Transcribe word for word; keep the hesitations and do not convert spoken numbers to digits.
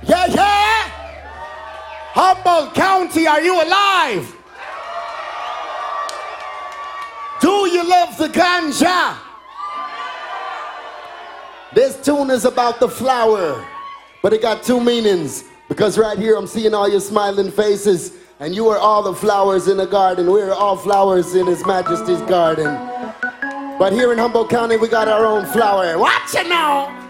Yeah, yeah. Humboldt County, are you alive? Do you love the ganja? This tune is about the flower, but it got two meanings. Because right here I'm seeing all your smiling faces, and you are all the flowers in the garden. We are all flowers in His Majesty's garden. But here in Humboldt County we got our own flower. Watch it now!